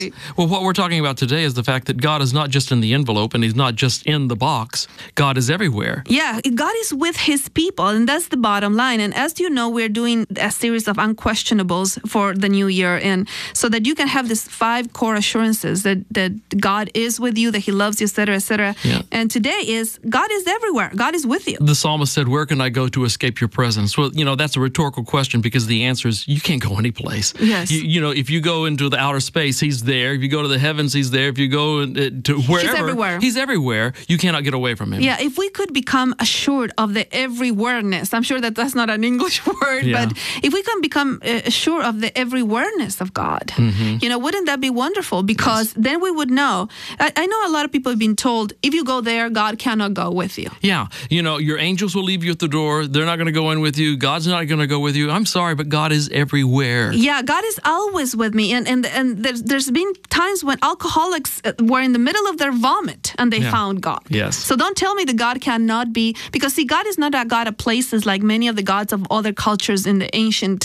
Well, what we're talking about today is the fact that God is not just in the envelope and He's not just in the box. God is everywhere. Yeah, God is with His people, and that's the bottom line. And as you know, we're doing a series of unquestionables for the new year, and so that you can have these 5 core assurances that God is with you, that He loves you, etc., etc. Yeah. And today is God is everywhere. God is with you. The psalmist said, "Where can I go to escape your presence?" Well, that's a rhetorical question because the answer is you can't go anyplace. Yes. If you go into the outer space, He's there. If you go to the heavens, He's there. If you go to wherever, He's everywhere. He's everywhere. You cannot get away from Him. Yeah, if we could become assured of the everywhereness, I'm sure that's not an English word, Yeah. but if we can become sure of the everywhereness of God, wouldn't that be wonderful? Because then we would know. I know a lot of people have been told, if you go there, God cannot go with you. Yeah. Your angels will leave you at the door. They're not going to go in with you. God's not going to go with you. I'm sorry, but God is everywhere. Yeah, God is always with me. And there's been times when alcoholics were in the middle of their vomit and they found God. Yes. So don't tell me that God cannot be, because see, God is not a God of places like many of the gods of other cultures in the ancient,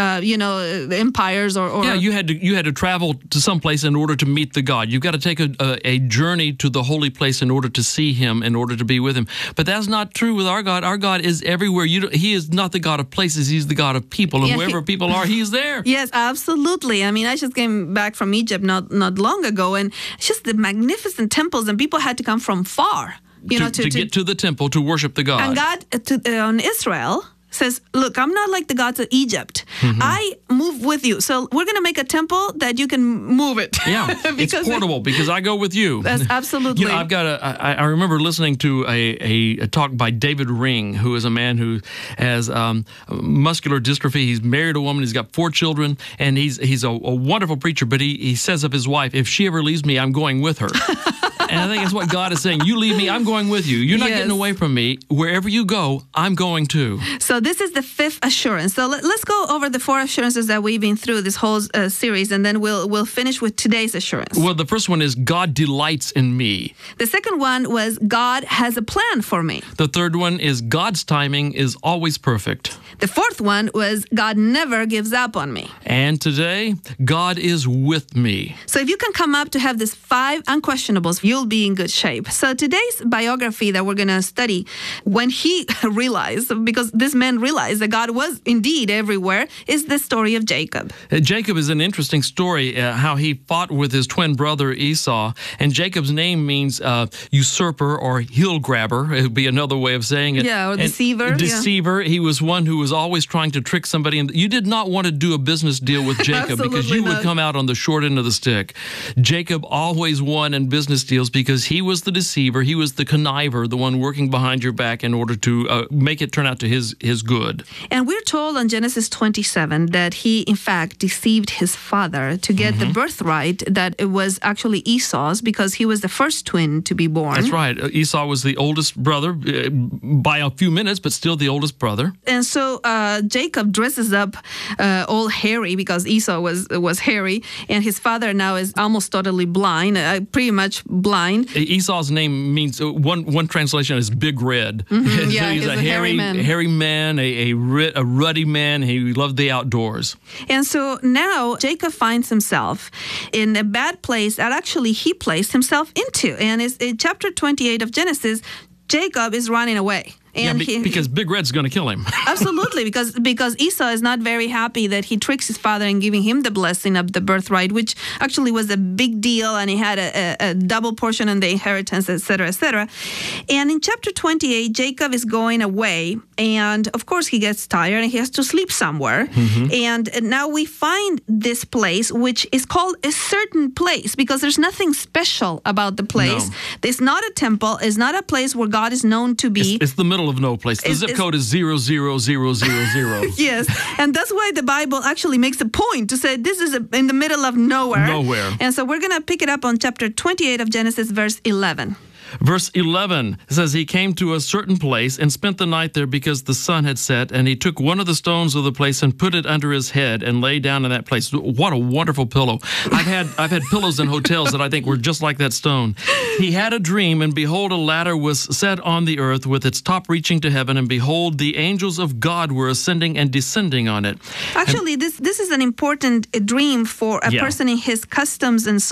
empires or. Yeah, you had to travel to some place in order to meet the God. You've got to take a journey to the holy place in order to see Him, in order to be with Him. But that's not true with our God. Our God is everywhere. He is not the God of places. He's the God of people. And wherever people are, He's there. Yes, absolutely. I mean, I just came back from Egypt not long ago, and it's just the magnificent temples, and people had to come from far, to get to the temple to worship the God. And God on Israel says, look, I'm not like the gods of Egypt. I move with you. So we're going to make a temple that you can move it. Yeah, it's portable because I go with you. That's absolutely. I remember listening to a talk by David Ring, who is a man who has muscular dystrophy. He's married a woman. He's got 4 children, and he's a wonderful preacher. But he says of his wife, if she ever leaves me, I'm going with her. And I think that's what God is saying. You leave me, I'm going with you. You're not getting away from me. Wherever you go, I'm going too. So this is the 5th assurance. So let's go over the 4 assurances that we've been through this whole series, and then we'll finish with today's assurance. Well, the first one is God delights in me. The second one was God has a plan for me. The third one is God's timing is always perfect. The fourth one was God never gives up on me. And today, God is with me. So if you can come up to have these 5 unquestionables, you'll be in good shape. So today's biography that we're going to study, when he realized, because this man realized that God was indeed everywhere, is the story of Jacob. Jacob is an interesting story, how he fought with his twin brother Esau. And Jacob's name means usurper or heel grabber. It would be another way of saying it. Yeah, or deceiver. Deceiver. Yeah. He was one who was always trying to trick somebody. And you did not want to do a business deal with Jacob because you would come out on the short end of the stick. Jacob always won in business deals because he was the deceiver. He was the conniver, the one working behind your back in order to make it turn out to his good. And we're told on Genesis 27 that he, in fact, deceived his father to get the birthright that it was actually Esau's because he was the first twin to be born. That's right. Esau was the oldest brother by a few minutes, but still the oldest brother. And so Jacob dresses up all hairy because Esau was hairy, and his father now is almost totally blind, pretty much blind. Esau's name means, one translation is Big Red. Mm-hmm. So he's a hairy man, a ruddy man. He loved the outdoors. And so now Jacob finds himself in a bad place that actually he placed himself into. And it's in chapter 28 of Genesis, Jacob is running away. And because Big Red's going to kill him. Absolutely, because Esau is not very happy that he tricks his father in giving him the blessing of the birthright, which actually was a big deal, and he had a double portion in the inheritance, etc., etc. And in chapter 28, Jacob is going away, and of course he gets tired and he has to sleep somewhere. And now we find this place, which is called a certain place, because there's nothing special about the place. No. It's not a temple. It's not a place where God is known to be. It's the middle of no place. The zip code is 00000. Yes, and that's why the Bible actually makes a point to say this is in the middle of nowhere. Nowhere. And so we're going to pick it up on chapter 28 of Genesis, verse 11. Verse 11 says, he came to a certain place and spent the night there because the sun had set, and he took one of the stones of the place and put it under his head and lay down in that place. What a wonderful pillow. I've had pillows in hotels that I think were just like that stone. He had a dream, and behold, a ladder was set on the earth with its top reaching to heaven, and behold, the angels of God were ascending and descending on it. Actually, this is an important dream for a person in his customs and